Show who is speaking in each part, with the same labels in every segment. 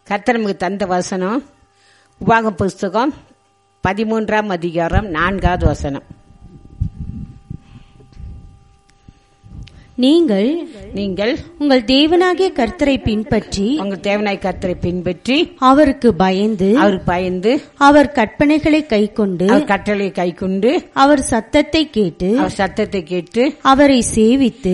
Speaker 1: கர்த்தர் நமக்கு தந்த வசனம் உபாகம புஸ்தகம் 13ஆம் அதிகாரம் 4வது வசனம்.
Speaker 2: நீங்கள் உங்கள் தேவனாகிய கர்த்தரை பின்பற்றி
Speaker 1: உங்கள் தேவனாகிய கர்த்தரை பின்பற்றி
Speaker 2: அவருக்கு பயந்து அவர் கற்பனைகளை கைக்கொண்டு
Speaker 1: அவர் கட்டளையை கைக்கொண்டு
Speaker 2: அவர் சத்தத்தை கேட்டு அவரை சேவித்து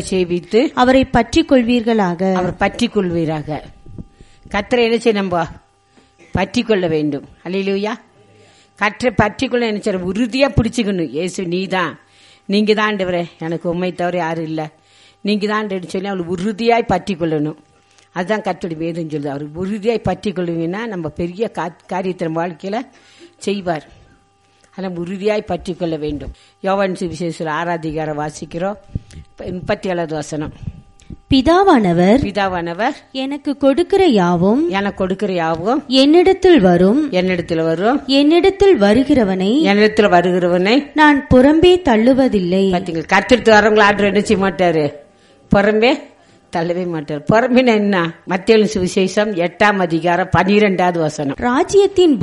Speaker 2: அவரை பற்றிக் கொள்வீர்களாக.
Speaker 1: அவர் பற்றிக் கொள்வீராக. கர்த்தரை என்ன செய்ய நம்ம பற்றிக் கொள்ள வேண்டும். அல்லேலூயா. கர்த்தரை பற்றிக் கொள்ள என்ன செய்ய உறுதியா பிடிச்சுக்கணும். இயேசு நீதான், நீங்க தான் ஆண்டவரே, எனக்கு உண்மை தவிர யாரும் இல்ல, நீங்க தான் சொல்லி அவள் உறுதியாய் பற்றி கொள்ளணும். அதுதான் கர்த்தருடைய வேதம் சொல்லுது. அவர் உறுதியாய் பற்றி கொள்வீங்கன்னா நம்ம பெரிய காரியத்தை வாழ்க்கையில செய்வார். அதெல்லாம் உறுதியாய் பற்றி கொள்ள வேண்டும். யோவான் சுவிசேஷம் 6ஆம் அதிகாரம் வாசிக்கிறோம், 37வது வசனம்.
Speaker 2: பிதாவானவர்
Speaker 1: எனக்கு
Speaker 2: கொடுக்கிற யாவும்
Speaker 1: என்னிடத்தில் வரும்,
Speaker 2: என்னிடத்தில் வருகிறவனை நான் புறம்பே தள்ளுவதில்லை.
Speaker 1: பாத்தீங்களா, கர்த்தருக்கு வரவங்களை ஆர்டர் என்ன செய்ய மாட்டாரு, புறம்பே தள்ளவே மாட்டார். புறம்பின என்ன? மத்தேயு சுவிசேஷம் 8ஆம் அதிகாரம் 12வது வசனம்.
Speaker 2: ராஜ்யத்தின்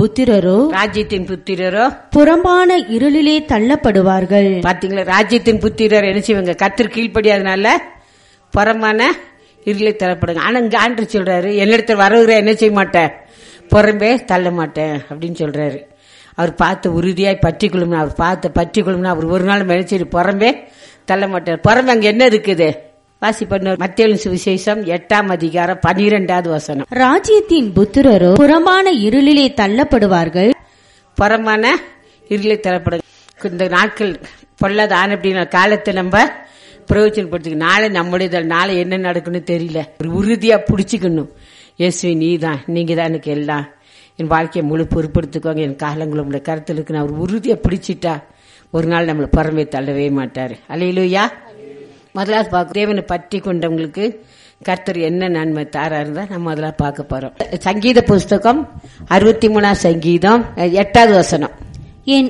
Speaker 2: புத்திரரோ புறம்பான இருளிலே தள்ளப்படுவார்கள்.
Speaker 1: பாத்தீங்களா, ராஜ்யத்தின் புத்திரர் என்ன செய்வாங்க, கர்த்தர் கீழ்ப்படியாதனால புறமான இருளை தள்ளப்படுங்க. ஆனா இங்க ஆண்டு சொல்றாரு, என்னிடத்தில் வருகிற என்ன செய்ய மாட்டேன், புறம்பே தள்ள மாட்டேன் அப்படின்னு சொல்றாரு. அவர் பார்த்து உறுதியாய் பற்றி கொள்ளும், அவர் பார்த்து பற்றி கொள்ளும், அவர் ஒரு நாள் நினைச்சிட்டு புறம்பே தள்ள மாட்டார். புறம்பே அங்க என்ன இருக்குது வாசி பண்ண மத்தேயு சுவிசேஷம் 8ஆம் அதிகாரம் 12வது வசனம்.
Speaker 2: ராஜ்யத்தின் புத்திரரோ புறமான இருளிலே தள்ளப்படுவார்கள்.
Speaker 1: புறமான இருளை தள்ளப்படுங்க. இந்த நாட்கள் பொல்லாத ஆன அப்படின்னா காலத்தை நம்ம பிரயோஜனப்படுத்திக்க. நாளை நம்முடைய நாளை என்ன நடக்குன்னு தெரியல. ஒரு உறுதியா பிடிச்சிக்கணும். இயேசுவே நீதான், நீங்க தான் எனக்கு எல்லாம், என் வாழ்க்கையை முழு பொறுப்படுத்திக்கோங்க, என் காலங்களும் உங்களுடைய கருத்தில் இருக்கு. நான் ஒரு உறுதியா பிடிச்சிட்டா ஒரு நாள் நம்மளை புறம்பே தள்ளவே மாட்டாரு. அல்லேலூயா. முதலாவது பார்க்க தேவனை பற்றி கொண்டவங்களுக்கு கர்த்தர் என்ன நன்மை தாரா இருந்தா நம்ம அதெல்லாம் பார்க்க போறோம். சங்கீத புஸ்தகம் 63ஆம் சங்கீதம் 8வது வசனம்.
Speaker 2: என்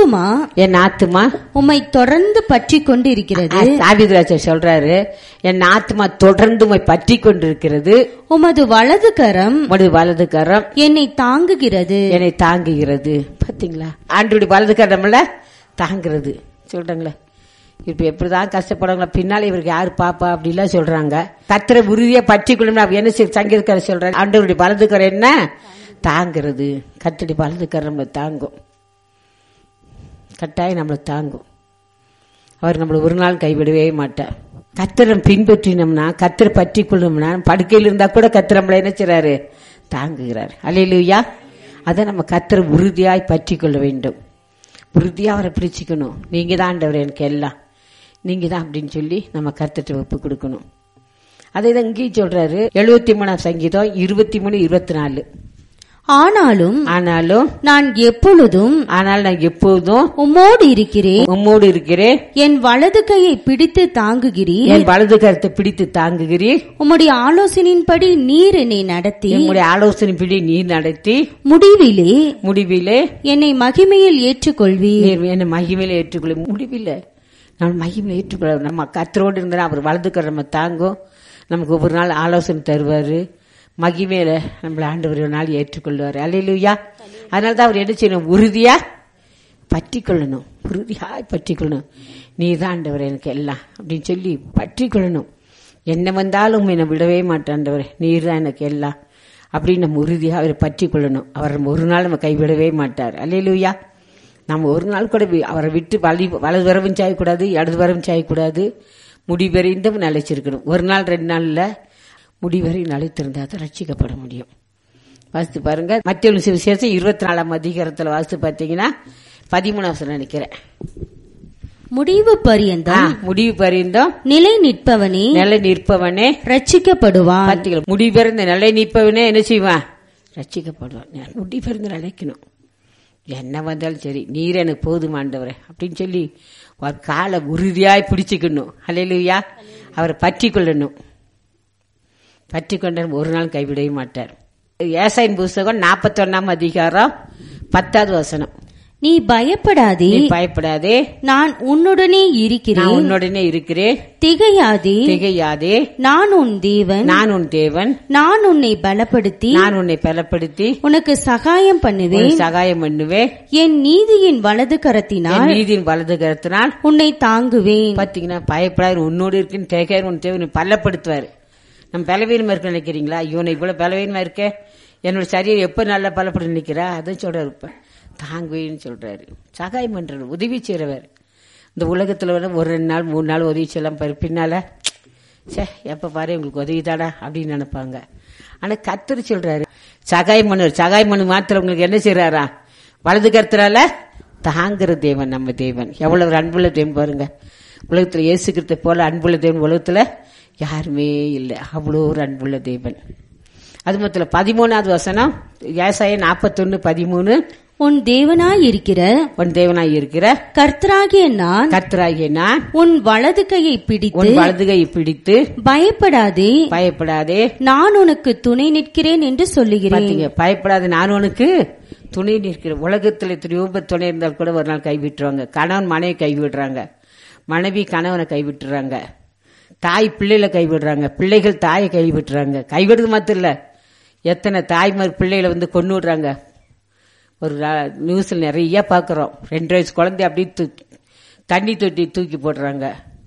Speaker 2: ஆத்துமா உம்மை தொடர்ந்து பற்றி கொண்டிருக்கிறது.
Speaker 1: தாவீது சொல்றாரு, என் ஆத்துமா தொடர்ந்து உம்மை பற்றி கொண்டிருக்கிறது.
Speaker 2: உமது வலது கரம் என்னை தாங்குகிறது.
Speaker 1: பாத்தீங்களா, ஆண்டவருடைய வலது கரம் தாங்குறது சொல்றாங்களே. இப்ப எப்படிதான் கஷ்டப்படுறாங்களா, பின்னால இவருக்கு யாரு பாப்பா அப்படிலாம் சொல்றாங்க. கர்த்தரை உறுதியா பற்றி கொள்ளணும். என்ன சங்கீதக்காரர் சொல்றாரு, ஆண்டவருடைய வலது கரம் என்ன தாங்குறது. கர்த்தருடைய வலது கரம் நம்மளை தாங்கும், கட்டாயம் நம்மளை தாங்கும். அவர் நம்மளை ஒரு நாள் கைவிடவே மாட்டார். கர்த்தரை பின்பற்றினோம்னா, கர்த்தரை பற்றி கொள்ளணும்னா, படுக்கையில் இருந்தா கூட கர்த்தர் நம்மளை என்ன செய்றாரு, தாங்குகிறார். அல்லேலூயா. அதை நம்ம கர்த்தரை உறுதியாய் பற்றி கொள்ள வேண்டும். உறுதியா அவரை பிடிச்சிக்கணும். நீங்க தான் ஆண்டவர், எனக்கு எல்லாம் நீங்க தான் அப்படின்னு சொல்லி நம்ம கர்த்தரை ஒப்பு கொடுக்கணும். அதை தான் இங்கேயும் சொல்றாரு. 73ஆம் சங்கீதம் 23-24.
Speaker 2: ஆனாலும் நான் எப்பொழுதும் உம்மோடு இருக்கிறேன். என் வலது கையை பிடித்து தாங்குகிறீர்.
Speaker 1: என் வலது கரத்தை பிடித்து தாங்குகிறீர்.
Speaker 2: உம்முடைய ஆலோசனையின்படி நீர் என்னை நடத்தி.
Speaker 1: உம்முடைய ஆலோசனைப்படி நீர் நடத்தி
Speaker 2: முடிவிலே என்னை மகிமையில் ஏற்றுக்கொள்வீர்.
Speaker 1: என்னை மகிமையில் ஏற்றுக்கொள்ள முடிவில்லை, நம்ம மகிமையில் ஏற்றுக்கொள்ள. நம்ம கர்த்தரோடு இருந்தா அவர் வலது கரம் நம்ம தாங்கும். நமக்கு ஒவ்வொரு நாள் ஆலோசனை தருவாரு. மகிமையில நம்மள ஆண்டவர் ஒரு நாள் ஏற்றுக்கொள்வார். அல்லேலூயா. அதனாலதான் அவர் என்ன செய்யணும், உறுதியா பற்றி கொள்ளணும். உறுதியாய் பற்றி கொள்ளணும். நீதான் ஆண்டவர் எனக்கு எல்லாம் அப்படின்னு சொல்லி பற்றி கொள்ளணும். என்ன வந்தாலும் என்னை விடவே மாட்டாண்டவர், நீர் தான் எனக்கு எல்லாம் அப்படின்னு நம்ம உறுதியா அவரை பற்றி கொள்ளணும். அவர் ஒரு நாள் நம்ம கைவிடவே மாட்டார். அல்லேலூயா. நம்ம ஒரு நாள் கூட அவரை விட்டு வலது வரவும் செய்யக்கூடாது, இடது வரவும் செய்யக்கூடாது. முடிவெறிந்தும் நிலைச்சிருக்கணும். ஒரு நாள் 2 நாள்ல முடிவரை நிலைத்திருந்தா தான் ரட்சிக்கப்பட முடியும். வாசித்து பாருங்க, மத்தேயு சுவிசேஷம் 24ஆம் அதிகாரத்துல வாசித்து பார்த்தீங்கன்னா 13ஆம் வசனம் நினைக்கிறேன்.
Speaker 2: முடிவு பரியந்தம் நிலை நிற்பவனே ரட்சிக்கப்படுவான்.
Speaker 1: பார்த்தீங்களா, முடிவெறிந்த நிலை நிற்பவனே என்ன செய்வான், ரட்சிக்கப்படுவான். முடிவெறிந்து நிலைக்கணும். என்ன வந்தாலும் சரி, நீர் எனக்கு போதுமாண்டவரே அப்படின்னு சொல்லி ஒரு காலை உறுதியாய் பிடிச்சுக்கணும். அல்லேலூயா. அவரை பற்றி கொள்ளணும். பற்றி கொண்ட ஒரு நாள் கைவிடவே மாட்டார். ஏசாயின் புஸ்தகம் 41ஆம் அதிகாரம் 10வது வசனம்.
Speaker 2: நீ பயப்படாதே,
Speaker 1: பயப்படாதே,
Speaker 2: நான் உன்னுடனே இருக்கிறேன்,
Speaker 1: உன்னுடனே இருக்கிறேன்.
Speaker 2: திகையாதே,
Speaker 1: திகையாதே,
Speaker 2: நான் உன் தேவன்,
Speaker 1: நான் உன் தேவன்.
Speaker 2: நான் உன்னை பலப்படுத்தி,
Speaker 1: நான் உன்னை பலப்படுத்தி
Speaker 2: உனக்கு சகாயம் பண்ணுவேன்,
Speaker 1: சகாயம் பண்ணுவேன்.
Speaker 2: என் நீதியின் வலது கரத்தினால்,
Speaker 1: நீதியின் வலது கரத்தினால்
Speaker 2: உன்னை தாங்குவேன்.
Speaker 1: பாத்தீங்கன்னா, பயப்படாது, உன்னோடு இருக்குன்னு தேவையான உன் தேவன் பலப்படுத்துவாரு. நம்ம பலவீனமா இருக்க நினைக்கிறீங்களா? இவனை இவ்வளவு பலவீனமா இருக்க, என்னோட சரீரம் எப்ப நல்லா பலப்படும் நினைக்கிறா? அதான் சொல்றாரு. இப்ப தாங்குவேன்னு சொல்றாரு. சகாயம் பண்றாரு, உதவி செய்யறவர். இந்த உலகத்துல ஒரு 2 நாள் 3 நாள் உதவி செய்யலாம், பின்னால எப்ப பாரு உங்களுக்கு உதவி தாடா அப்படின்னு நினைப்பாங்க. ஆனா கர்த்தர் சொல்றாரு சகாயம் பண்ணுவார். சகாயம் பண்ணு மாத்திரம் உங்களுக்கு என்ன செய்யறாரா? வலது கர்த்தரால தாங்குற தேவன் நம்ம தேவன். எவ்வளவு அன்புள்ள தேவன் பாருங்க. உலகத்துல இயேசு கிறிஸ்துவை போல அன்புள்ள தேவன் உலகத்துல யாருமே இல்லை. அவ்வளோ ஒரு அன்புள்ள தேவன். அது மொத்தம் 13வது வசனம், ஏசாயா 41:13.
Speaker 2: உன் தேவனாயிருக்கிற,
Speaker 1: உன் தேவனாயிருக்கிற
Speaker 2: கர்த்தராகிய நான்,
Speaker 1: கர்த்தராகிய நான்
Speaker 2: உன் வலது கையை பிடித்து,
Speaker 1: உன் வலது கையை பிடித்து,
Speaker 2: பயப்படாதே,
Speaker 1: பயப்படாதே,
Speaker 2: நான் உனக்கு துணை நிற்கிறேன் என்று சொல்லுகிறேன்.
Speaker 1: பயப்படாதே, நான் உனக்கு துணை நிற்கிறேன். உலகத்தில் எத்தனையோ துணை இருந்தால் கூட ஒரு நாள் கைவிட்டுருவாங்க. கணவன் மனைவி கைவிடுறாங்க, மனைவி கணவனை கைவிட்டுறாங்க, தாய் பிள்ளைகளை கைவிடுறாங்க, பிள்ளைகள் தாயை கைவிட்டுறாங்க. கைவிடுறது மாத்திரம் இல்ல, எத்தனை தாய்மார் பிள்ளைகளை கொண்டு விடுறாங்க. ஒரு நியூஸ்ல நிறைய பாக்குறோம். 2 வயசு குழந்தை அப்படி தண்ணி தொட்டி தூக்கி போடுறாங்க.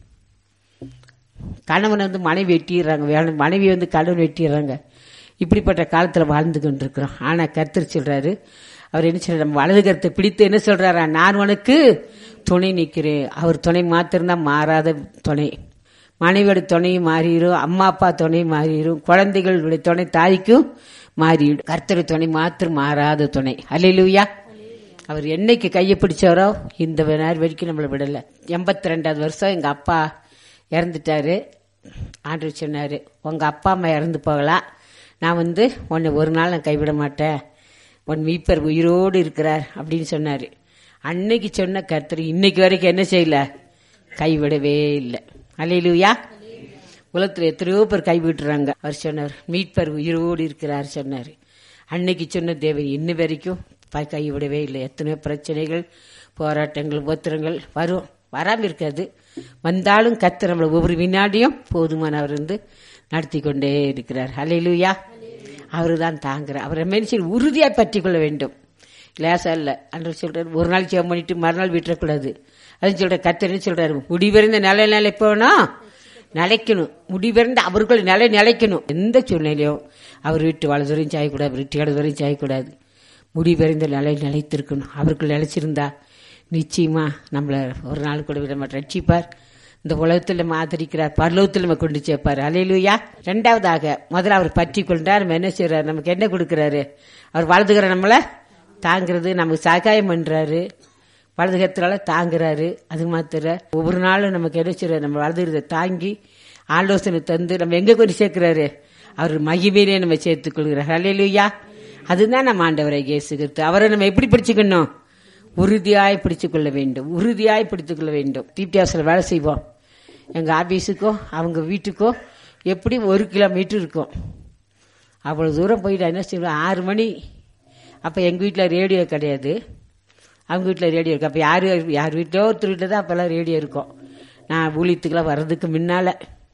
Speaker 1: கணவன் மனைவி வெட்டிடுறாங்க, மனைவி கணவன் வெட்டிடுறாங்க. இப்படிப்பட்ட காலத்துல வாழ்ந்து கொண்டிருக்கிறோம். ஆனா கர்த்தர் சொல்றாரு, அவர் என்ன சொல்றாரு? நம்ம வலது கரத்தை பிடித்து என்ன சொல்றாரா? நான் உனக்கு துணை நிற்கிறேன். அவர் துணை மாத்திரம்தான் மாறாத துணை. மனைவியோட துணையும் மாறிடும், அம்மா அப்பா துணையும் மாறிடும், குழந்தைகளுடைய துணை தாய்க்கும் மாறிடும். கர்த்தர் துணை மாத்திரம் மாறாத துணை. அல்லேலூயா. அவர் என்னைக்கு கையை பிடிச்சாரோ இந்த நேரம் வரைக்கும் நம்மளை விடல. 82வது வருஷம் எங்க அப்பா இறந்துட்டாரு. ஆண்டவர் சொன்னாரு, உங்க அப்பா அம்மா இறந்து போகலாம், நான் உன்னை ஒரு நாள் நான் கைவிட மாட்டேன், உன் மீட்பர் உயிரோடு இருக்கிறார் அப்படின்னு சொன்னாரு. அன்னைக்கு சொன்ன கர்த்தர் இன்னைக்கு வரைக்கும் என்ன செய்யல? கைவிடவே இல்லை. அல்லேலூயா. உலகத்துல எத்தனையோ பேர் கைவிட்டுறாங்க. அவர் சொன்னார், மீட்பர் உயிரோடு இருக்கிறார் சொன்னாரு. அன்னைக்கு சொன்ன தேவன் இன்னும் வரைக்கும் கைவிடவே இல்லை. எத்தனையோ பிரச்சனைகள், போராட்டங்கள், உபத்திரங்கள் வரும், வராம இருக்காது. வந்தாலும் கர்த்தர் நம்மள ஒவ்வொரு வினாடியும் போதுமானவர் நடத்தி கொண்டே இருக்கிறார். அல்லேலூயா. அவரு தான் தாங்குறார். அவரை மனுஷன் உறுதியாய் பற்றி கொள்ள வேண்டும். லேசா இல்ல. அன்று சொல்றாரு, ஒரு நாள் ஜெபம் பண்ணிட்டு மறுநாள் விட்டுறக்கூடாது. அது சொல்ற கர்த்தர் சொல்றாரு, முடிவிருந்த நிலைப்போனா நிலைக்கணும். முடிவிருந்த அவர்கள் நிலைக்கணும். எந்த சூழ்நிலையும் அவர் வீட்டு வலதுவரையும் சாயக்கூடாது, வீட்டு இடதுவரையும் சாயக்கூடாது. முடிவிருந்த நிலைத்திருக்கணும். அவர்கள் நிலைச்சிருந்தா நிச்சயமா நம்மள ஒரு நாள் கூட விட மாட்டோம். ரட்சிப்பார். இந்த உலகத்தில் நம்ம ஆதரிக்கிறார், பரலோகத்தில் நம்ம கொண்டு சேர்ப்பார். அல்லேலூயா. 2வதாக முதல்ல அவர் பற்றி கொண்டார். நம்ம என்ன செய்யறாரு? நமக்கு என்ன கொடுக்கிறாரு? அவர் வலதுகிற நம்மள தாங்கிறது, நமக்கு சகாயம் பண்றாரு, வலதுகத்தினால தாங்குறாரு. அது மாத்திர ஒவ்வொரு நாளும் நமக்கு என்ன செய்யறாரு? நம்ம வலதுகிறத தாங்கி ஆலோசனை தந்து நம்ம எங்க கொண்டு சேர்க்கிறாரு? அவர் மகிமையிலே நம்ம சேர்த்துக் கொள்கிறார். அல்லேலூயா. அதுதான் நம்ம ஆண்டவரை இயேசு கிறிஸ்து. அவரை நம்ம எப்படி பிடிச்சுக்கணும்? உறுதியாய் பிடிச்சுக் கொள்ள வேண்டும். உறுதியாய் பிடித்துக் கொள்ள வேண்டும். தீப்தியாசில வேலை செய்வோம். எங்க ஆபீஸுக்கோ அவங்க வீட்டுக்கோ எப்படி 1 கிலோமீட்டர் இருக்கும். அவ்வளவு தூரம் போயிட்டு என்ன செய்வோம்? 6 மணி. அப்ப எங்க வீட்டுல ரேடியோ கிடையாது, அவங்க வீட்டுல ரேடியோ இருக்கு. அப்ப யார் வீட்டிலோ ஒருத்தர் வீட்டுல தான் அப்பெல்லாம் ரேடியோ இருக்கும். நான் ஊழியத்துக்கெல்லாம் வர்றதுக்கு முன்னால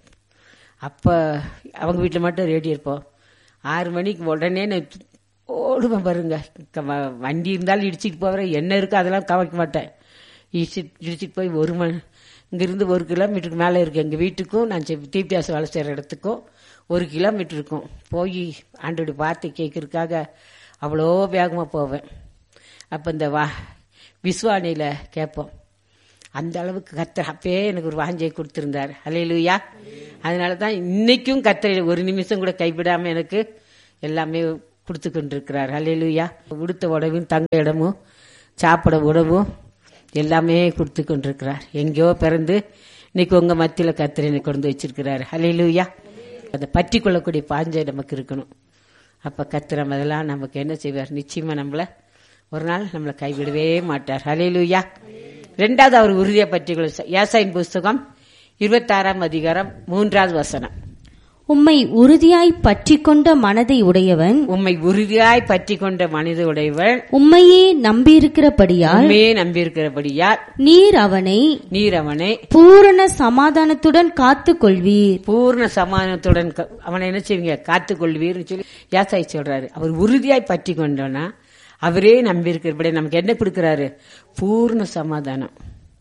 Speaker 1: அப்ப அவங்க வீட்டுல மட்டும் ரேடியோ இருப்போம். 6 மணிக்கு உடனே ஓடுவேன் பாருங்க. வண்டி இருந்தாலும் இடிச்சிட்டு போவேன், என்ன இருக்கோ அதெல்லாம் கவனிக்க மாட்டேன். இடிச்சிட்டு போய் இங்கிருந்து 1 கிலோமீட்டருக்கு மேலே இருக்கு எங்கள் வீட்டுக்கும் நான் தீப்தியாசம் வேலை செய்கிற இடத்துக்கும் 1 கிலோமீட்டர் இருக்கும். போய் ஆண்டோட வார்த்தை கேட்கறதுக்காக அவ்வளோ வேகமாக போவேன். அப்போ இந்த விஸ்வானியில் கேட்போம். அந்த அளவுக்கு கர்த்தர் அப்பயே எனக்கு ஒரு வாஞ்சையை கொடுத்திருந்தார். அல்லேலூயா. அதனால தான் இன்னைக்கும் கர்த்தர் ஒரு நிமிஷம் கூட கைவிடாமல் எனக்கு எல்லாமே கொடுத்து கொண்டிருக்கிறார். அல்லேலூயா. உடுத்த உடவும் தங்க இடமும் சாப்பிட உணவும் எல்லாமே கொடுத்து கொண்டிருக்கிறார். எங்கேயோ பிறந்து இன்னைக்கு உங்க மத்தியில கர்த்தர் என்னை கொண்டு வச்சிருக்கிறார். அல்லேலூயா. அதை பற்றி கொள்ளக்கூடிய பாஞ்சை நமக்கு இருக்கணும். அப்ப கர்த்தர் அதெல்லாம் நமக்கு என்ன செய்வார்? நிச்சயமா நம்மள ஒரு நாள் நம்மளை கைவிடவே மாட்டார். அல்லேலூயா. 2வது அவர் உறுதியை பற்றி ஏசாயின் புஸ்தகம் 26ஆம் அதிகாரம் 3வது வசனம்.
Speaker 2: உம்மை உறுதியாய் பற்றிக் கொண்ட மனதை உடையவன்,
Speaker 1: உம்மை உறுதியாய் பற்றி கொண்ட மனித உடையவன்,
Speaker 2: உம்மையே நம்பியிருக்கிறபடியால்
Speaker 1: உண்மையே நம்பியிருக்கிறபடியால்
Speaker 2: நீர் அவனை பூரண சமாதானத்துடன் காத்துக் கொள்வீர்.
Speaker 1: பூர்ண சமாதானத்துடன் அவனை என்ன செய்வீங்க? காத்துக் கொள்வீர்னு சொல்லி யாசாய் சொல்றாரு. அவர் உறுதியாய் பற்றி கொண்டோன்னா அவரே நம்பியிருக்கிறபடி நமக்கு என்ன கொடுக்கிறாரு? பூர்ண சமாதானம்.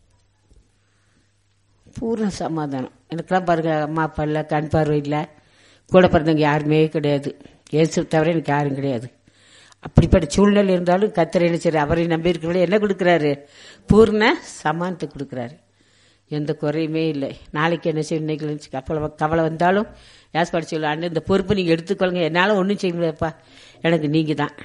Speaker 1: பூர்ண சமாதானம். எனக்கெல்லாம் பாருங்க, அம்மா அப்பா இல்லை, கண் பார்வை இல்லை, கூட பிறந்தவங்க யாருமே கிடையாது, இயேசு தவிர எனக்கு யாரும் கிடையாது. அப்படிப்பட்ட சூழ்நிலை இருந்தாலும் கர்த்தர் என்ன செய்றாரு? அவரை நம்பி இருக்கிறவங்களே என்ன கொடுக்குறாரு? பூர்ண சமானத்தை கொடுக்குறாரு. எந்த குறையுமே இல்லை. நாளைக்கு என்ன செய்யும்? இன்னைக்கு கவலை வந்தாலும் யாஸ் படிச்சு சொல்லு, இந்த பொறுப்பு நீங்கள் எடுத்துக்கொள்ளுங்க, என்னால் ஒன்றும் செய்ய முடியாதுப்பா, எனக்கு நீங்கள் தான்.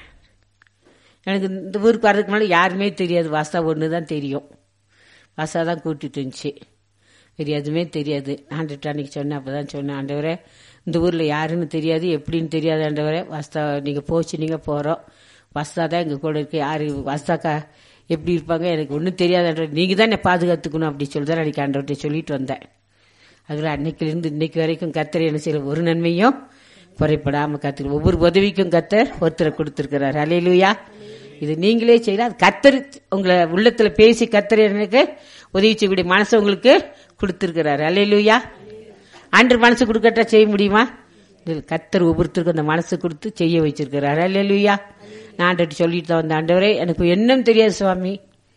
Speaker 1: எனக்கு இந்த ஊருக்கு வர்றதுக்கு முன்னாடி யாருமே தெரியாது, வாசா ஒன்று தான் தெரியும். வாசா தான் கூட்டிட்டு இருந்துச்சு, வேறு எதுவுமே தெரியாது. ஆண்டுட்டு அன்னைக்கு சொன்னேன், அப்போ தான் சொன்னேன், ஆண்டவரே இந்த ஊரில் யாருன்னு தெரியாது, எப்படின்னு தெரியாது ஆண்டவரே, வாஸ்தா நீங்கள் போச்சு, நீங்கள் போகிறோம், வாஸ்தா தான் எங்கள் கூட இருக்கு, யார் வாஸ்தாக்கா எப்படி இருப்பாங்க எனக்கு ஒன்றும் தெரியாது ஆண்டவர், நீங்கள் தான் என்னை பாதுகாத்துக்கணும் அப்படி சொல்லி தான் அன்றைக்கி ஆண்டவர்கிட்ட சொல்லிட்டு வந்தேன். அதில் அன்னைக்கிலிருந்து இன்னைக்கு வரைக்கும் கர்த்தர் என்ன செய்யல, ஒரு நன்மையும் குறைப்படாமல் கர்த்தர் ஒவ்வொரு உதவிக்கும் கர்த்தர் ஒருத்தரை கொடுத்துருக்கிறார். அல்லேலூயா. இது நீங்களே செய்யலாம். அது கர்த்தர் உங்களை உள்ளத்துல பேசி கர்த்தர் எனக்கு உதவி செய்யக்கூடிய மனசை உங்களுக்கு கொடுத்திருக்கிறாரு. அல்லேலூயா. ஆண்டவர் மனசு கொடுக்கட்டா செய்ய முடியுமா? கர்த்தர் ஒவ்வொருத்தருக்கும் அந்த மனசு கொடுத்து செய்ய வச்சிருக்கிறாரு. அல்லேலூயா. நான் ஆண்டவர்கிட்ட சொல்லிட்டு தான் வந்த, ஆண்டவரே எனக்கு என்னன்னு தெரியாது சுவாமி,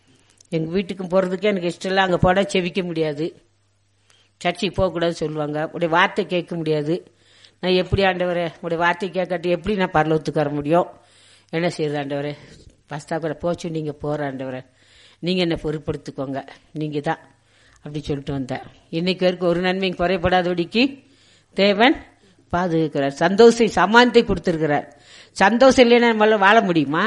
Speaker 1: எங்க வீட்டுக்கும் போறதுக்கு எனக்கு இஷ்டம் இல்லை, அங்கே போட செவிக்க முடியாது, சர்ச்சைக்கு போகக்கூடாதுன்னு சொல்லுவாங்க, உடைய வார்த்தை கேட்க முடியாது, நான் எப்படி ஆண்டவரே உடைய வார்த்தை கேட்கட்டு எப்படி நான் பரலோகத்துக்கு வர முடியும்? என்ன செய்யுது ஆண்டவரே? பஸ்தா கூட போச்சு, நீங்கள் போகிற ஆண்டவரே, நீங்கள் என்ன பொறுப்படுத்திக்கோங்க, நீங்கள் தான் அப்படி சொல்லிட்டு வந்தேன். இன்னைக்கு வரைக்கும் ஒரு நன்மையும் குறைபடாதபடிக்கு தேவன் பாதுகாக்கிறார். சந்தோஷம் சமாதானத்தை கொடுத்திருக்கிறார். சந்தோஷம் இல்லைன்னா நம்மளால வாழ முடியுமா?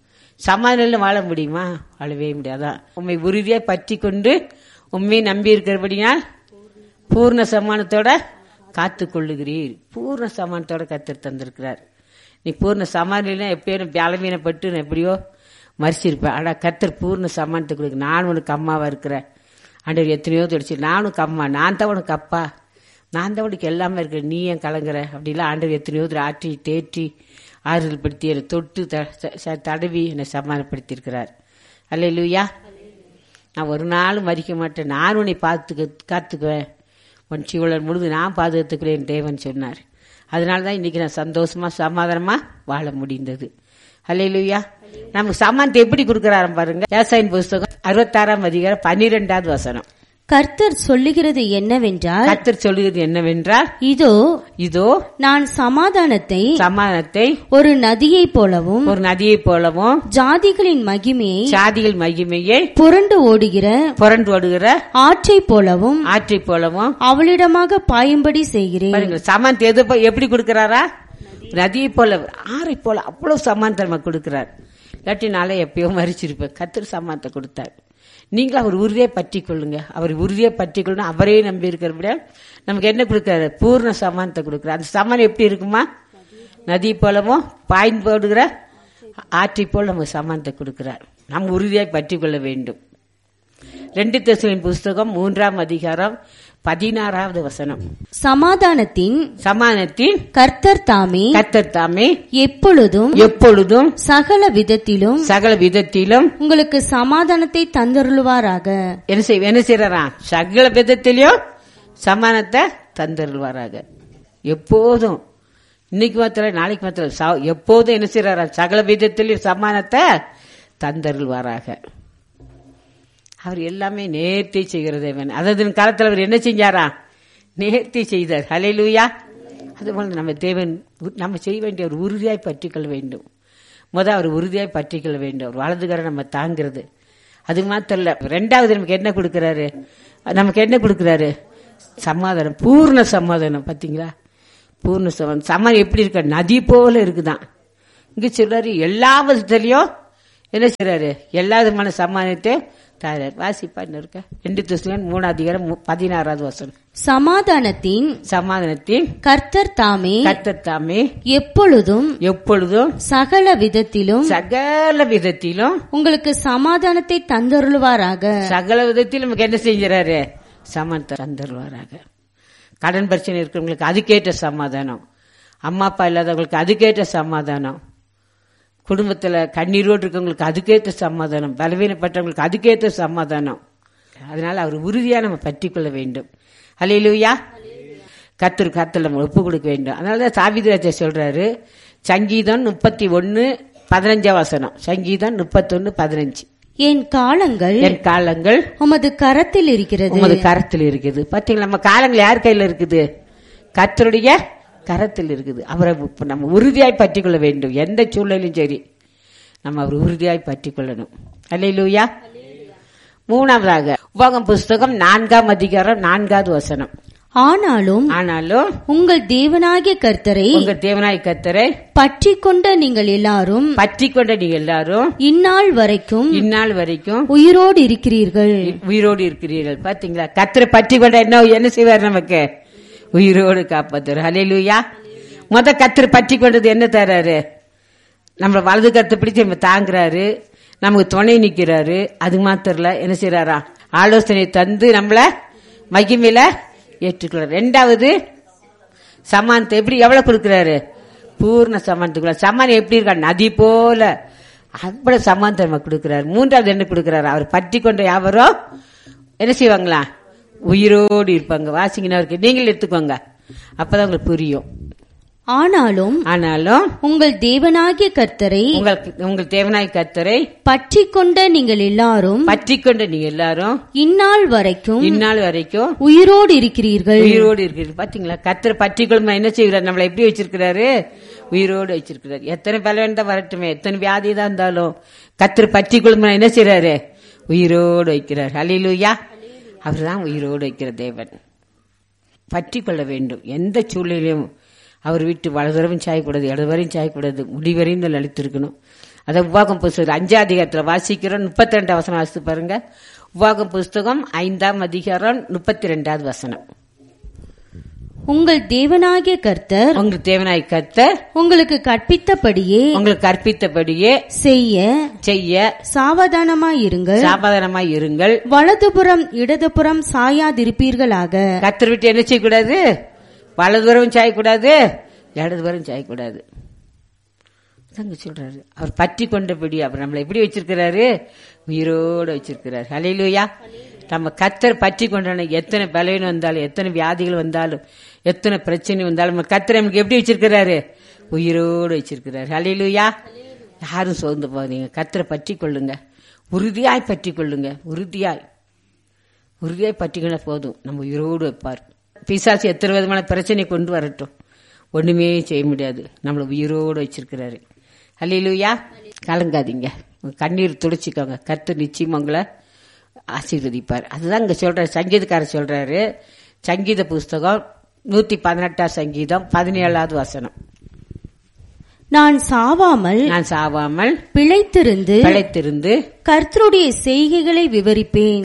Speaker 1: சமாதானம் வாழ முடியுமா? வாழவே முடியாதான். உண்மை உறுதியாக பற்றி கொண்டு உண்மையை நம்பி இருக்கிறபடினால் பூர்ண சமானத்தோட காத்து கொள்ளுகிறீர். பூர்ண சமானத்தோட கர்த்தர் தந்திருக்கிறார். நீ பூர்ண சமாதானம் எப்படியோ பலவீனப்பட்டு எப்படியோ மறிச்சிருப்பேன். ஆனால் கர்த்தர் பூர்ண சமானத்தை கொடுக்கு. நான் உனக்கு அம்மாவா இருக்கிறேன் ஆண்டவர், எத்தனையோ தொடிச்சு நான் உனக்கு அம்மா, நான் தான் உனக்கு அப்பா, நான் தான் உனக்கு எல்லாமே இருக்கிறேன், நீ ஏன் கலங்குற அப்படிலாம் ஆண்டவர் எத்தனையோ ஆற்றி தேற்றி ஆறுதல் படுத்தி என்னை தொட்டு தடவி என்னை சமாதானப்படுத்தியிருக்கிறார். அல்லேலூயா. நான் ஒரு நாளும் மறிக்க மாட்டேன், நான் உன்னை காத்துக்குவேன், உன் சீவலன் முழுது நான் பாதுகாத்துக்கிறேன் தேவன் சொன்னார். அதனால தான் இன்னைக்கு நான் சந்தோஷமா சமாதானமா வாழ முடிந்தது. அல்லேலூயா. நமக்கு சமாதானத்தை எப்படி கொடுக்கிறாரு பாருங்க. ஏசாயின் புஸ்தகம் 66ஆம் அதிகாரம் 12வது வசனம்.
Speaker 2: கர்த்தர் சொல்லுகிறது என்னவென்றால், இதோ நான் சமாதானத்தை ஒரு நதியை போலவும் ஜாதிகளின் மகிமையை புரண்டு ஓடுகிற ஆற்றை போலவும் அவளிடமாக பாயும்படி செய்கிறேன்.
Speaker 1: சமாதானத்தை எப்படி கொடுக்கிறாரா? நதியை போல, ஆறை போல, அவ்வளவு சமாதானத்தை நமக்கு கொடுக்கிறார். இல்லாட்டினால எப்பயோ மறிச்சிருப்பேன். கர்த்தர் சமாதானத்தை கொடுத்தார். நீங்களும் அவர் உறுதியை பற்றி கொள்ளுங்க. அவர் உறுதியை பற்றி கொள்ளணும். அவரே நம்பி இருக்கிறபடியா நமக்கு என்ன கொடுக்கிறாரு? பூர்ண சமானத்தை கொடுக்கிறார். அந்த சமானம் எப்படி இருக்குமா? நதி போலவும் பாய்ந்து போடுகிற ஆற்றை போல் நமக்கு சமானத்தை கொடுக்கிறார். நம்ம உறுதியாய் பற்றி கொள்ள வேண்டும். 2 தெசலோனிக்கேயர் புஸ்தகம் 3ஆம் அதிகாரம் 16வது வசனம்.
Speaker 2: சமாதானத்தின் கர்த்தர் தாமே எப்பொழுதும் சகல விதத்திலும் உங்களுக்கு சமாதானத்தை தந்தருள்வாராக.
Speaker 1: என்ன செய்யறா? சகல விதத்திலும் சமாதானத்தை தந்தருள்வாராக. எப்போதும், இன்னைக்கு மாத்திரம் நாளைக்கு மாத்திரம், எப்போதும் என்ன செய்யறாரா? சகல விதத்திலும் சமாதானத்தை தந்தருள்வாராக. அவர் எல்லாமே நேர்த்தி செய்கிற தேவன். அதாவது காலத்தில் அவர் என்ன செஞ்சாரா? நேர்த்தி செய்தார். ஹல்லேலூயா. அதுபோல நம்ம தேவன் நம்ம செய்ய வேண்டிய ஒரு உறுதியாய் பற்றிக்கொள்ள வேண்டும். அவர் உறுதியாய் பற்றிக்கொள்ள வேண்டும். அவர் வலதுகரை நம்ம தாங்கிறது. அது மாத்திரம் இல்ல, 2வது நமக்கு என்ன கொடுக்கிறாரு? சமாதானம், பூர்ண சமாதானம். பாத்தீங்களா? பூர்ண சமாதானம் எப்படி இருக்க? நதி போல இருக்குதான். இங்க சொல்றாரு எல்லா விதத்திலையும் என்ன செய்யறாரு? எல்லா விதமான சமாதானத்தை தாரார். வாசிப்பா இருக்க 2 தெசலோனிக்கேயர் 3ஆம் அதிகாரம் 16வது வசனம்.
Speaker 2: சமாதானத்தின் கர்த்தர் தாமே எப்பொழுதும் சகல விதத்திலும் உங்களுக்கு சமாதானத்தை தந்தருள்வாராக.
Speaker 1: சகல விதத்திலும் நமக்கு என்ன செஞ்சாரு? சமாதானத்தை தந்தருள்வாராக. கடன் பிரச்சனை இருக்கிறவங்களுக்கு அதுக்கேற்ற சமாதானம், அம்மா அப்பா இல்லாதவங்களுக்கு அதுக்கேற்ற சமாதானம், குடும்பத்துல கண்ணீரோடு இருக்கவங்களுக்கு அதுக்கேற்ற சமாதானம், பலவீனப்பட்டவங்களுக்கு அதுக்கேற்ற சமாதானம். அதனால அவர் உறுதியா நம்ம பற்றி கொள்ள வேண்டும். அல்லேலூயா. கர்த்தர் நம்ம ஒப்பு கொடுக்க வேண்டும். அதனாலதான் தாவீது சொல்றாரு, சங்கீதம் 31:15. சங்கீதம் 31:15.
Speaker 2: என் காலங்கள் உமது கரத்தில் இருக்கிறது.
Speaker 1: பாத்தீங்களா, நம்ம காலங்கள் யார் கையில இருக்குது? கர்த்தருடைய கரத்தில் இருக்குது. அவரை நம்ம உறுதியாய் பற்றி கொள்ள வேண்டும். எந்த சூழ்நிலையும் சரி நம்ம அவர் உறுதியாய் பற்றி கொள்ளணும். அல்லேலூயா. மூணாவதாக உபாகமம் புஸ்தகம் 4:4.
Speaker 2: ஆனாலும் உங்கள் தேவனாகிய கர்த்தரை பற்றி கொண்ட நீங்கள் எல்லாரும் இந்நாள் வரைக்கும் உயிரோடு இருக்கிறீர்கள்.
Speaker 1: பாத்தீங்களா, கர்த்தரை பற்றி கொண்ட என்ன செய்வார்? நமக்கு உயிரோடு காப்பாத்துறாரு. அல்லேலூயா. கர்த்தரை பற்றி கொண்டது என்ன தர்றாரு? நம்மள வலது கருத்தை பிடிச்சு நம்ம தாங்குறாரு, நமக்கு துணை நிக்கிறாரு. அது மாத்திரல, என்ன செய்யறாரா? ஆலோசனை தந்து நம்மள மகிமையில ஏற்றுக்கிறார். ரெண்டாவது சமானத்தை எவ்வளவு கொடுக்கிறாரு? பூர்ண சமானத்துக்குள்ள. சமானம் எப்படி இருக்கா? நதி போல அவ்வளவு சமானத்தை நம்ம கொடுக்கிறாரு. மூன்றாவது என்ன கொடுக்கிறாரு? அவர் பற்றி கொண்ட யாவரோ என்ன செய்வாங்களா? உயிரோடு இருப்பாங்க. வாசிங்கன்னு நீங்கள் எடுத்துக்கோங்க, அப்பதான் உங்களுக்கு புரியும்.
Speaker 2: ஆனாலும் உங்கள் தேவனாகிய கர்த்தரை பற்றி கொண்ட நீங்கள் எல்லாரும் இந்நாள் வரைக்கும் உயிரோடு இருக்கிறீர்கள்.
Speaker 1: பாத்தீங்களா, கர்த்தரை பற்றி கொள்ளும் என்ன செய்கிறார்? நம்மளை எப்படி வச்சிருக்கிறாரு? உயிரோடு வச்சிருக்கிறார். எத்தனை பலவீனம் தான் வரட்டுமே, எத்தனை வியாதி தான் இருந்தாலும் கர்த்தரை பற்றி கொள்ளும் என்ன செய்யறாரு? உயிரோடு வைக்கிறார். அல்லேலூயா. அவர்தான் உயிரோடு வைக்கிற தேவன். பற்றி கொள்ள வேண்டும். எந்த சூழ்நிலையும் அவர் வீட்டு வலதுவரையும் சாயக்கூடாது, இடதுவரையும் சாயக்கூடாது, முடிவரையும் அழித்திருக்கணும். அதை உபாகமம் புஸ்தகம் 5 வாசிக்கிறோம். 32 வாசித்து பாருங்க. உபாகமம் புஸ்தகம் 5:32.
Speaker 2: உங்கள் தேவனாகிய கர்த்தர் உங்களுக்கு கற்பித்தபடியே செய்ய சாவதானமாயிருங்கள். வலதுபுறம் இடதுபுறம் சாயாதிருப்பீர்களாக.
Speaker 1: கர்த்தர் விட்டு என்ன செய்யக்கூடாது? வலதுவரம் சாயக்கூடாது, இடதுவரம் சாயக்கூடாது சொல்றாரு. அவர் பற்றி கொண்டபடி அவர் நம்மளை எப்படி வச்சிருக்கிறாரு? உயிரோடு வச்சிருக்கிறாரு. அல்லேலூயா. நம்ம கர்த்தர் பற்றி கொண்டான எத்தனை பலவீனம் வந்தாலும், எத்தனை வியாதிகள் வந்தாலும், எத்தனை பிரச்சனை வந்தாலும், நம்ம கர்த்தர் நமக்கு எப்படி வச்சிருக்கிறாரு? உயிரோடு வச்சிருக்கிறாரு. அல்லேலூயா. யாரும் சோர்ந்து போகாதீங்க. கர்த்தரை பற்றி கொள்ளுங்க, உறுதியாய் பற்றி கொள்ளுங்க. உறுதியாய் பற்றிக்கொள்ள போதும், நம்ம உயிரோடு வைப்பார். பிசாசு எத்தனை விதமான பிரச்சனை கொண்டு வரட்டும், ஒண்ணுமே செய்ய முடியாது. நம்மள உயிரோடு வச்சிருக்கிறாரு. அல்லேலூயா. கலங்காதீங்க, கண்ணீர் துடைச்சிக்கோங்க. கர்த்தர் நிச்சயம் உங்களை ஆசீர்வதிப்பார். அதுதான் இங்க சொல்றாரு. சங்கீதக்காரர் சொல்றாரு, சங்கீத புஸ்தகம் 118 சங்கீதம் 17.
Speaker 2: நான் சாவாமல் பிழைத்திருந்து கர்த்தருடைய செய்கைகளை விவரிப்பேன்.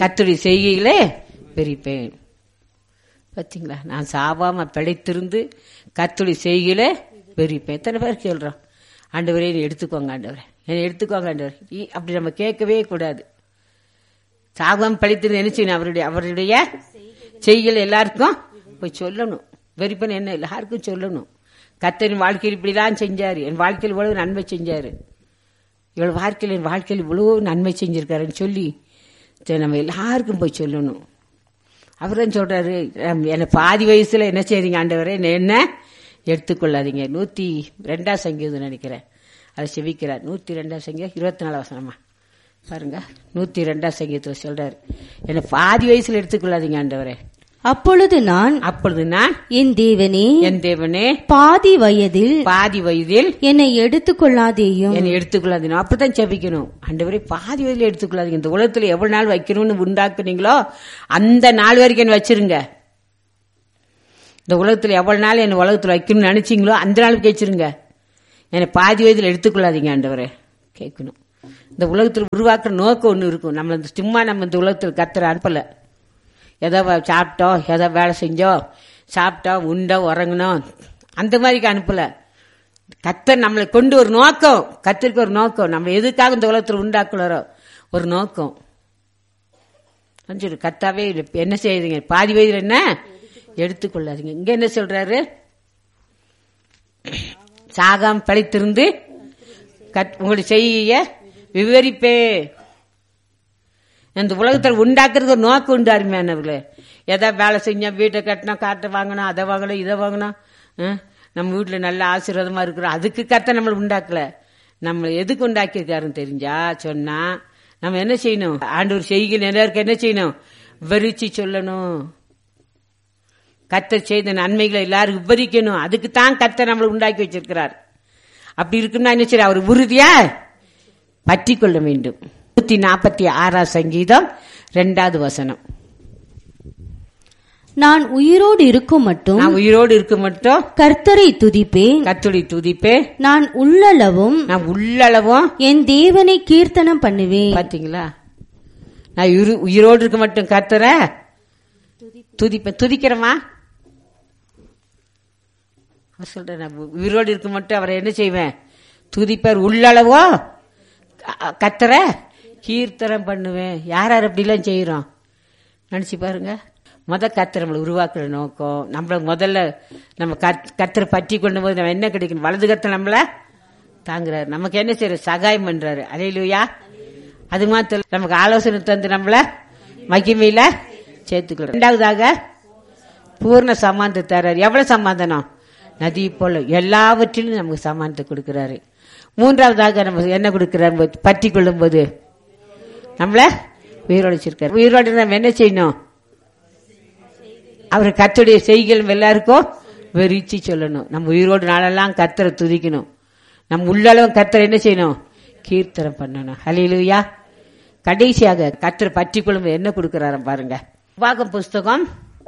Speaker 1: பாத்தீங்களா, நான் சாவாம பிழைத்திருந்து கர்த்தருடைய செய்கைகளை விவரிப்பேன். எத்தனை பேர் சொல்றோம், ஆண்டவரே என்னை எடுத்துக்கோங்க, ஆண்டவரே என்னை எடுத்துக்கோங்க, ஆண்டவர். அப்படி நம்ம கேட்கவே கூடாது. சாகாம பிழைத்திருந்து என்ன செய்யணும்? அவருடைய செய்கைகளை எல்லாருக்கும் போய் சொல்லணும். வெறிப்பன் என்ன எல்லாருக்கும் சொல்லணும். கர்த்தரின் வாழ்க்கையில் இப்படிதான் செஞ்சாரு, என் வாழ்க்கையில் இவ்வளவு நன்மை செஞ்சாரு, என் வாழ்க்கையில் இவ்வளவு நன்மை செஞ்சிருக்காருன்னு சொல்லி நம்ம எல்லாருக்கும் போய் சொல்லணும். அவர்தான் சொல்றாரு, என்ன பாதி வயசுல என்ன செய்றீங்க ஆண்டவரே, என்ன எடுத்துக்கொள்ளாதீங்க. 102 சங்கீதம் நினைக்கிறேன், அதை செவிக்கிறார். 102 சங்கீதம் 24 பாருங்க. 102 சங்கீதத்துல சொல்றாரு, என்ன பாதி வயசுல எடுத்துக்கொள்ளாதீங்க ஆண்டவரே.
Speaker 2: அப்பொழுது நான் என் தேவனே பாதி வயதில் என்னை எடுத்துக்கொள்ளாதேயும்.
Speaker 1: அப்படித்தான் செபிக்கணும். ஆண்டவரே பாதி வயதில் எடுத்துக்கொள்ளாதீங்க. இந்த உலகத்துல எவ்வளவு நாள் வைக்கணும்னு உண்டாக்குனீங்களோ அந்த நாள் வரைக்கும் என்ன வச்சிருங்க. இந்த உலகத்துல எவ்வளவு நாள் என்ன உலகத்துல வைக்கணும்னு நினைச்சீங்களோ அந்த நாளுக்கு வச்சிருங்க. என்னை பாதி வயதில் எடுத்துக்கொள்ளாதீங்க ஆண்டவரே கேட்கணும். இந்த உலகத்துல உருவாக்குற நோக்கம் ஒண்ணு இருக்கும். நம்ம சும்மா நம்ம இந்த உலகத்துல கர்த்தரை அனுப்பல. ஏதோ சாப்பிட்டோம், ஏதோ வேலை செஞ்சோம், சாப்பிட்டோம், உண்டோம், உறங்கணும், அந்த மாதிரிக்கு அனுப்பல. கர்த்தர் நம்மளை கொண்டு ஒரு நோக்கம், கர்த்தருக்கு ஒரு நோக்கம், நம்ம எதுக்காக இந்த உலகத்தில் உண்டாக்குறாரோ ஒரு நோக்கம். கர்த்தாவே என்ன செய்யுறீங்க, பாதி வயதில் என்ன எடுத்துக்கொள்ளாதீங்க. இங்க என்ன சொல்றாரு? சாகாம பழித்திருந்து உங்களுடைய செய்ய விவரிப்பே. இந்த உலகத்தில் உண்டாக்குறது ஒரு நோக்கம் உண்டு அருமையானவர்களே. ஏதாவது வேலை செஞ்சா, வீட்டை கட்டினா, காட்டை வாங்கினா, அதை வாங்கணும், இதை வாங்கினா, நம்ம வீட்டுல நல்ல ஆசீர்வாதமா இருக்கிறோம். அதுக்கு கர்த்தர் நம்மளை உண்டாக்கல. நம்ம எதுக்கு உண்டாக்கியிருக்காருன்னு தெரிஞ்சா சொன்னா நம்ம என்ன செய்யணும்? ஆண்டவர் செய்கிற எல்லாருக்கும் என்ன செய்யணும்? விவரிச்சு சொல்லணும். கர்த்தர் செய்த நன்மைகளை எல்லாரும் விவரிக்கணும். அதுக்கு தான் கர்த்தர் நம்மளை உண்டாக்கி வச்சிருக்கிறார். அப்படி இருக்குன்னா என்ன செய்ய? அவர் உறுதியா பற்றி கொள்ள வேண்டும். 146 சங்கீதம் 2வது வசனம்.
Speaker 2: நான் உயிரோடு இருக்கும் மட்டும் கர்த்தரை துதிப்பேன்.
Speaker 1: கர்த்தரை துதிப்பேன்.
Speaker 2: நான் உள்ளளவும் என் தேவனை கீர்த்தனம் பண்ணுவேன்.
Speaker 1: பாத்தீங்களா? நான் உயிரோடு இருக்க மட்டும் கர்த்தரை துதிப்பேன். துதிக்கிறமா? சொல்றேன், நான் உயிரோடு இருக்க மட்டும் அவரை என்ன செய்வேன்? துதிப்பார். உள்ளளவோ கர்த்தரை கீர்த்தனம் பண்ணுவேன். யார் அப்படிலாம் செய்யறோம்? நினைச்சு பாருங்க. கர்த்தர் நம்மளை உருவாக்குற நோக்கம், நம்மள முதல்ல நம்ம கர்த்தரை பற்றி கொண்டு போது நம்ம என்ன கிடைக்கணும்? வலது கர்த்தர் நம்மள தாங்குறாரு. நமக்கு என்ன செய்யற? சகாயம் பண்றாரு. அல்லேலூயா. அது மாத்திரம் நமக்கு ஆலோசனை தந்து நம்மள மகிமையில சேர்த்துக்கிறோம். 2வதாக பூர்ண சமாதானத்தை தர்றாரு. எவ்வளவு சமாதானம்? நதி போல எல்லாவற்றிலும் நமக்கு சமாதானத்தை கொடுக்கிறாரு. 3வதாக நம்ம என்ன கொடுக்கிறாரு? பற்றி கொள்ளும் போது நம்மள உயிரோடு வச்சிருக்காரு. உயிரோடு நம்ம என்ன செய்யணும்? அவர் கர்த்தருடைய செய்கைகள் எல்லாருக்கும் விரிச்சு சொல்லணும். நம்ம உயிரோடு நாளெல்லாம் கர்த்தரை துதிக்கணும். நம்ம உள்ளளவும் கர்த்தரை என்ன செய்யணும்? கீர்த்தனம் பண்ணணும். ஹல்லேலூயா. கடைசியாக கர்த்தரை பற்றி கொள்ளும் என்ன கொடுக்கிறாரு பாருங்க. உபாகம் புஸ்தகம்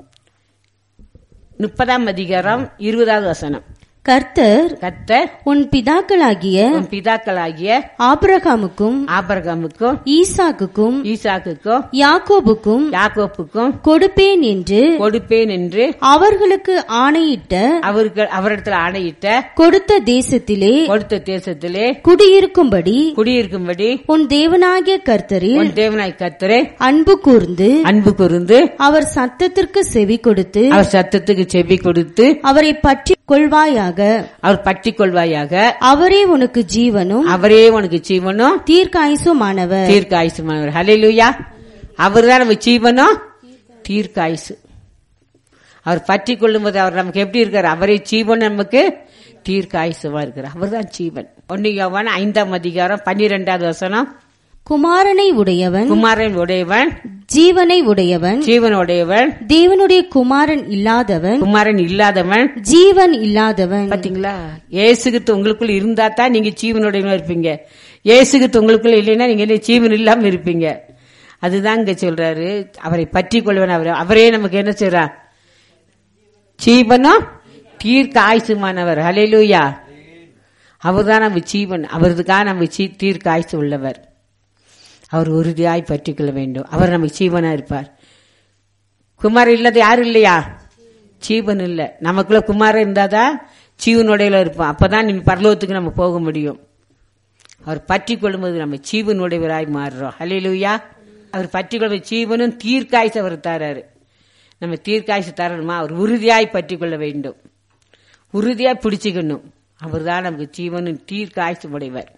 Speaker 1: 30ஆம் அதிகாரம் 20வது வசனம்.
Speaker 2: கர்த்தர் உன் பிதாக்களாகிய ஆபிரகாமுக்கும் ஈசாக்குக்கும் யாக்கோபுக்கும் கொடுப்பேன் என்று அவர்களுக்கு அவரிடத்தில் ஆணையிட்ட கொடுத்த தேசத்திலே குடியிருக்கும்படி உன் தேவனாகிய கர்த்தரே அன்பு கூர்ந்து அவர் சத்தத்திற்கு செவி கொடுத்து அவரை பற்றி கொள்வாயாக.
Speaker 1: அவர் பற்றி கொள்வாயாக.
Speaker 2: அவரே உனக்கு ஜீவனும் தீர்க்காயுசுமானவர். ஹல்லேலூயா. அவர் தான் நம்ம ஜீவனும் தீர்க்காயுசு. அவர் பற்றி கொள்ளும் போது அவர் நமக்கு எப்படி இருக்காரு? அவரே ஜீவன், நமக்கு தீர்க்காயுசுமா இருக்கிறார். அவர் தான் ஜீவன். 1 யோவான் 5ஆம் அதிகாரம் 12வது வசனம். குமாரனை உடையவன் ஜீவனை உடையவன் தேவனுடைய குமாரன் இல்லாதவன் ஜீவன் இல்லாதவன்.
Speaker 1: பாத்தீங்களா? இயேசுகிறிஸ்து உங்களுக்குள்ள இருந்தா தான் நீங்க ஜீவனுடையவனா இருப்பீங்க. இயேசுகிறிஸ்து உங்களுக்குள்ள இல்லைன்னா நீங்க என்ன ஜீவன் இல்லாம இருப்பீங்க. அதுதான் இங்க சொல்றாரு. அவரை பற்றி கொள்வன். அவரே நமக்கு என்ன செய்றார்? ஜீவனும் தீர்க்க ஆயுசுமானவர். ஹல்லேலூயா. அவர் தான் நம்ம ஜீவன். அவருக்காக நம்ம தீர்க்க ஆயுசு உள்ளவர். அவர் உறுதியாய் பற்றி கொள்ள வேண்டும். அவர் நமக்கு ஜீவனா இருப்பார். குமாரன் இல்லாத யாரும் இல்லையா? ஜீவன் இல்ல. நமக்குள்ள குமாரன் இருந்தாதான் ஜீவனுடையில இருப்போம். அப்பதான் நீங்க பரலோகத்துக்கு நம்ம போக முடியும். அவர் பற்றி கொள்ளும்போது நம்ம ஜீவனுடையவராய் மாறுறோம். ஹல்லேலூயா. அவர் பற்றி கொள்ள ஜீவனும் தீர்க்காய்ச்சி அவர் தராரு. நம்ம தீர்க்காய்ச்சி தரணுமா? அவர் உறுதியாய் பற்றி கொள்ள வேண்டும். உறுதியாய் பிடிச்சுக்கணும். அவர் தான் நமக்கு ஜீவனும் தீர்க்காய்ச்சி உடையவர்.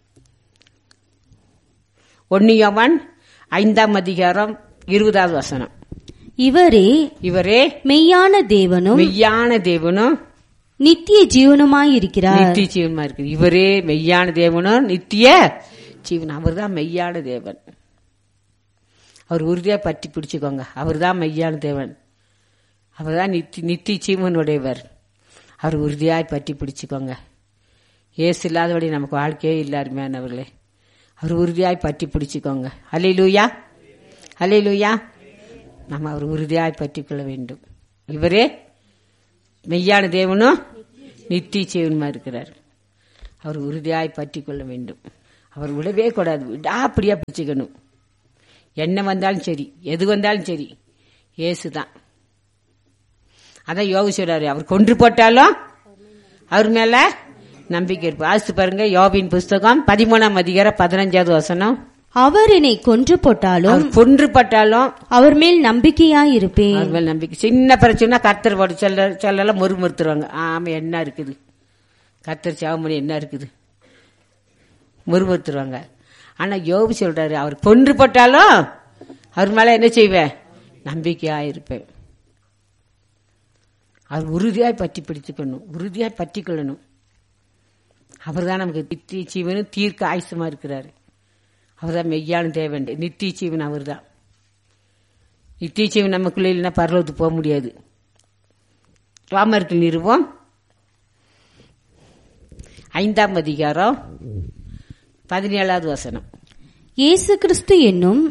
Speaker 1: 1 யோவான் 5ஆம் அதிகாரம் 20வது வசனம். இவரே மெய்யான தேவனும்
Speaker 2: நித்திய ஜீவனுமாயிருக்கிறார்.
Speaker 1: இவரே மெய்யான தேவனும் நித்திய ஜீவன். அவர் தான் மெய்யான தேவன். அவர் உறுதியா பற்றி பிடிச்சுக்கோங்க. அவர் தான் மெய்யான தேவன். அவர் தான் நித்திய ஜீவனுடையவர். அவர் உறுதியாய் பற்றி பிடிச்சுக்கோங்க. ஏசு இல்லாதபடி நமக்கு வாழ்க்கையே இல்லை அருமையானவர்களே. அவர் உறுதியாய் பற்றி பிடிச்சுக்கோங்க. அல்லேலூயா. அல்லேலூயா. நம்ம அவர் உறுதியாய் பற்றி கொள்ள வேண்டும். இவரே மெய்யான தேவனும் நித்திய ஜீவனுமா இருக்கிறார். அவர் உறுதியாய் பற்றி கொள்ள வேண்டும். அவர் விடவே கூடாது. விடாப்படியா பிடிச்சுக்கணும். என்ன வந்தாலும் சரி, எது வந்தாலும் சரி, ஏசுதான். அதான் யோகு சொல்றாரு, அவர் கொன்று போட்டாலும் அவர் மேல நம்பிக்கை இருப்பு. ஆசித்து பாருங்க, யோபின் புஸ்தகம் 13ஆம் அதிகாரம் 15வது வசனம்.
Speaker 3: அவர் என்னை கொன்று போட்டாலும்
Speaker 2: அவர்
Speaker 3: மேல் நம்பிக்கையாயிருப்பேன்.
Speaker 2: அவர் மேல் நம்பிக்கை. சின்ன பிரச்சனை கர்த்தர் போட்டு சொல்ல முறுமுறுத்துருவாங்க. ஆமா, என்ன இருக்குது, கர்த்தர் சாவமணி என்ன இருக்குது, முறுமுறுத்துருவாங்க. ஆனா யோபு சொல்றாரு, அவர் கொன்று போட்டாலும் அவர் மேல என்ன செய்வேன், நம்பிக்கையாயிருப்பேன். அவர் உறுதியாய் பற்றி பிடித்துக்கணும், உறுதியாய் பற்றி கொள்ளணும். அவர் தான் நமக்கு நித்திய ஜீவனும் தீர்க்க ஆயுசுமா இருக்கிறாரு. அவர் தான் மெய்யான தேவன், நித்திய ஜீவன் அவர் தான். நித்திய ஜீவன் நமக்குள்ள இல்லைன்னா பரலோகத்துக்கு போக முடியாது. ரோமருக்கு நிறுவம் 5ஆம் அதிகாரம் 17வது வசனம்.
Speaker 3: இயேசு கிறிஸ்து என்னும்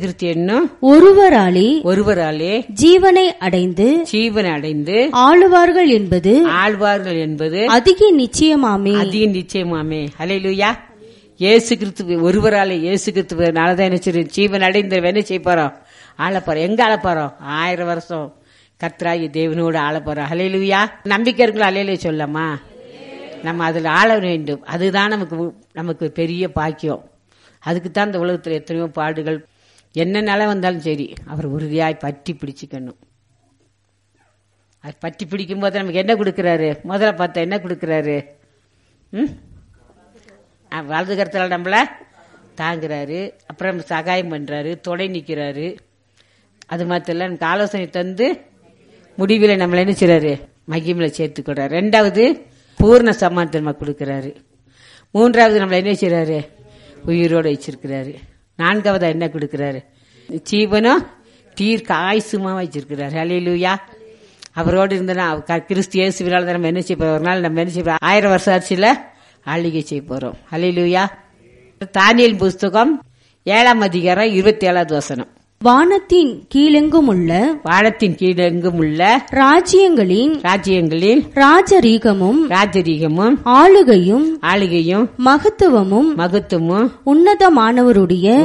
Speaker 2: ஒருவராலே
Speaker 3: ஜீவனை அடைந்து ஆளுவார்கள் என்பது அதிக நிச்சயமாமே.
Speaker 2: ஹல்லேலூயா. இயேசு கிறிஸ்து ஒருவராலே, இயேசு கிறிஸ்துவனாலதான் என்ன ஜீவன் அடைந்து என்ன செய்ய போறோம், ஆளப்போறோம். எங்க ஆளப்போறோம், 1000 வருஷம் கர்த்தராகிய தேவனோடு ஆளப்போறோம். ஹல்லேலூயா. நம்பிக்கை இருக்குல்ல, அல்லேலூயா சொல்லமா. நம்ம அதுல ஆள வேண்டும். அதுதான் நமக்கு பெரிய பாக்கியம். அதுக்குத்தான் இந்த உலகத்தில் எத்தனையோ பாடுகள், என்ன நிலை வந்தாலும் சரி, அவர் உறுதியாய் பற்றி பிடிச்சுக்கணும். அது பற்றி பிடிக்கும் போது நமக்கு என்ன கொடுக்கிறாரு, முதல்ல பார்த்தா என்ன கொடுக்கிறாரு, வலது கரத்தால நம்மள தாங்குறாரு, அப்புறம் சகாயம் பண்றாரு, துணை நிற்கிறாரு. அது மாத்திரம் நமக்கு ஆலோசனை தந்து முடிவில் நம்மள என்ன செய்றாரு, மகிமையில சேர்த்துக்கிறாரு. 2வது பூர்ண சமாதானத்தை நம்ம கொடுக்கிறாரு. 3வது நம்மள என்ன செய்றாரு, உயிரோடு வச்சிருக்கிறாரு. 4வது என்ன கொடுக்கிறாரு, ஜீவனும் தீர்க்க ஆயுசுமா வச்சிருக்கிறாரு. ஹல்லேலூயா. அவரோடு இருந்தனா கிறிஸ்து இயேசுவினால நம்ம என்ன செய்ய போறோம், ஒரு நாள் நம்ம என்ன செய்ய போறோம், 1000 வருஷ ஆட்சியில ஆளுகை செய்ய போறோம். ஹல்லேலூயா. தானியேல் புஸ்தகம் 7ஆம் அதிகாரம் 27வது வசனம்.
Speaker 3: வானத்தின் கீழெங்கும் உள்ள ராஜ்யங்களின் ராஜரீகமும் ஆளுகையும் மகத்துவமும் உன்னதமானவருடைய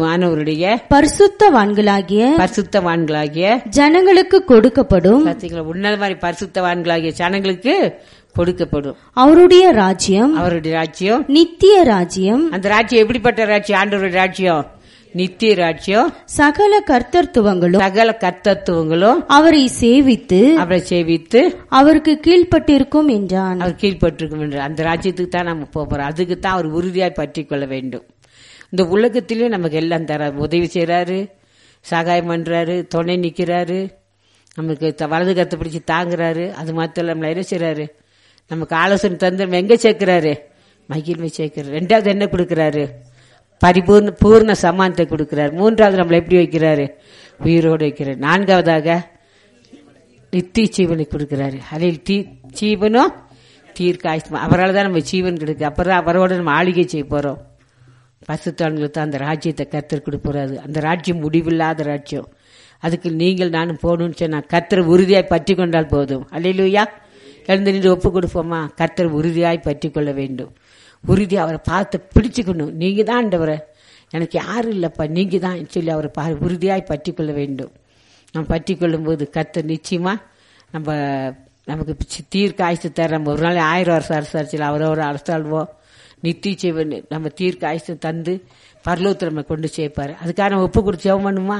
Speaker 3: பரிசுத்தவான்களாகிய ஜனங்களுக்கு கொடுக்கப்படும்.
Speaker 2: உன்னத மாதிரி பரிசுத்தவான்களாகிய ஜனங்களுக்கு கொடுக்கப்படும்.
Speaker 3: அவருடைய ராஜ்யம் நித்திய ராஜ்யம்.
Speaker 2: அந்த ராஜ்யம் எப்படிப்பட்ட ராஜ்யம், ஆண்டவருடைய ராஜ்யம் நித்திய ராஜ்யம்.
Speaker 3: சகல கர்த்தத்துவங்களும் அவரை சேவித்து அவருக்கு கீழ்பட்டிருக்கும் என்றான்.
Speaker 2: அவர் கீழ்பட்டிருக்கும் என்று அந்த ராஜ்யத்துக்கு தான் நம்ம போறோம். அதுக்கு தான் அவர் உறுதியாய் பற்றி கொள்ள வேண்டும். இந்த உலகத்திலேயே நமக்கு எல்லாம் தராரு, உதவி செய்யறாரு, சகாயம் பண்றாரு, துணை நிக்கிறாரு, நமக்கு வலது கருத்தை பிடிச்சி தாங்குறாரு. அது மாத்திரம் நம்மள என்ன செய்யறாரு, நமக்கு ஆலோசனை தந்து எங்க சேர்க்கிறாரு, மகிழ்மை சேர்க்கிறாரு. 2வது என்ன கொடுக்கிறாரு, பூர்ண சமானத்தை கொடுக்கிறார். 3வது நம்மளை எப்படி வைக்கிறாரு, உயிரோடு வைக்கிறார். 4வதாக நித்திய ஜீவனை கொடுக்கிறாரு. அதில் ஜீவனும் தீர்க்க ஆயுசுமா. அவரால் தான் நம்ம ஜீவன் கிடைக்கு. அப்புறம் அவரோட நம்ம ஆளுகை செய்ய போறோம். பரிசுத்தவான்களுக்கு தான் அந்த ராஜ்யத்தை கர்த்தர் கொடுப்பறாரு. அந்த ராஜ்யம் முடிவில்லாத ராஜ்யம். அதுக்கு நீங்கள் நானும் போகணும்னு சொன்னா கர்த்தரை உறுதியாய் பற்றி கொண்டால் போதும். அல்லேலூயா. எழுந்து நின்று ஒப்பு கொடுப்போமா. கர்த்தரை உறுதியாய் பற்றி கொள்ள வேண்டும். உறுதி அவரை பார்த்து பிடிச்சுக்கணும். நீங்க தான் ஆண்டவரே, எனக்கு யாரும் இல்லப்பா, நீங்க தான் சொல்லி அவரை உறுதியாய் பற்றி கொள்ள வேண்டும். நம்ம பற்றி கொள்ளும் போது கர்த்தர் நிச்சயமா நமக்கு தீர்க்க ஆயுசு தர. நம்ம ஒரு நாள் 1000 வருஷம் அரசாட்சியில் அவரோட அரசாள்வோம். நித்திய ஜீவன் நம்ம தீர்க்க ஆயுசு தந்து பரலோகத்தில் நம்ம கொண்டு சேர்ப்பாரு. அதுக்காக நம்ம ஒப்பு கொடுத்து ஜெபம் பண்ணுமா.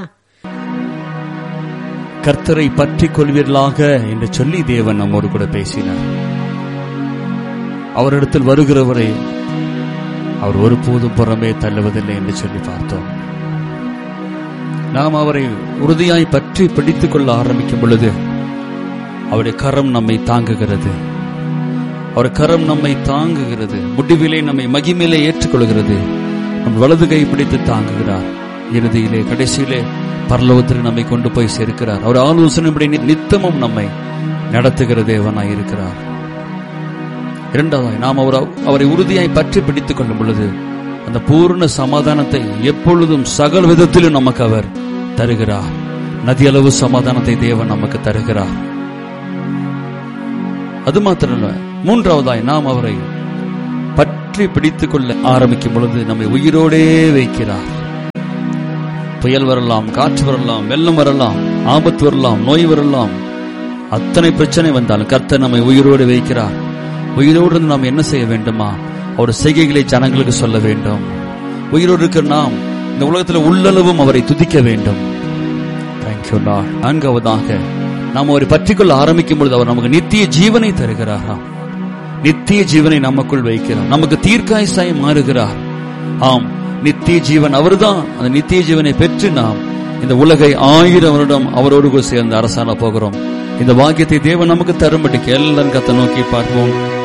Speaker 4: கர்த்தரை பற்றி கொள்வீர்களாக என்று சொல்லி தேவன் நம்மோடு கூட பேசினார். அவரிடத்தில் வருகிறவரை அவர் ஒருபோதும் புறமே தள்ளுவதில்லை என்று சொல்லி பார்த்தோம். நாம் அவரை உறுதியாய் பற்றி பிடித்துக் கொள்ள ஆரம்பிக்கும் பொழுது அவருடைய கரம் நம்மை தாங்குகிறது. அவர் கரம் நம்மை தாங்குகிறது. முடிவிலே நம்மை மகிமையிலே ஏற்றுக்கொள்கிறது. நம் வலது கை பிடித்து தாங்குகிறார். இறுதியிலே கடைசியிலே பரலோகத்தில் நம்மை கொண்டு போய் சேர்க்கிறார். அவர் ஆலோசனைப்படி நித்தமும் நம்மை நடத்துகிற தேவனாய் இருக்கிறார். 2வது நாம் அவரை உறுதியாய் பற்றி பிடித்துக் கொள்ளும் பொழுது அந்த பூர்ண சமாதானத்தை எப்பொழுதும் சகல விதத்திலும் நமக்கு அவர் தருகிறார். நதியளவு சமாதானத்தை தேவன் நமக்கு தருகிறார். அது மாத்திரமல்ல, 3வதாய் நாம் அவரை பற்றி பிடித்துக் கொள்ள ஆரம்பிக்கும் பொழுது நம்மை உயிரோடே வைக்கிறார். புயல் வரலாம், காற்று வரலாம், வெள்ளம் வரலாம், ஆபத்து வரலாம், நோய் வரலாம், அத்தனை பிரச்சனை வந்தாலும் கர்த்தர் நம்மை உயிரோடு வைக்கிறார். உயிரோடு இருந்து நாம் என்ன செய்ய வேண்டுமா, அவர் செய்கைகளை ஜனங்களுக்கு சொல்ல வேண்டும். உயிரோடு இருக்கிற நாம் இந்த உலகத்தில் உள்ளளவும் அவரை துதிக்க வேண்டும். Thank you Lord. நான்காவதாக நாம் அவரை பற்றிக்கொள்ள ஆரம்பிக்கும் பொழுது அவர் நமக்கு நித்திய ஜீவனை தருகிறாராம். நித்திய ஜீவனை நமக்குள் வைக்கிறார். நமக்கு தீர்க்காயுசாய் மாறுகிறார். ஆம், நித்திய ஜீவன் அவர்தான். அந்த நித்திய ஜீவனை பெற்று நாம் இந்த உலகை 1000 வருடம் அவரோடு சேர்ந்து அரசாண போகிறோம். இந்த வாக்கியத்தை தேவன் நமக்கு தரும்படிக்கு எல்லாரும் கர்த்தரை நோக்கி பார்ப்போம்.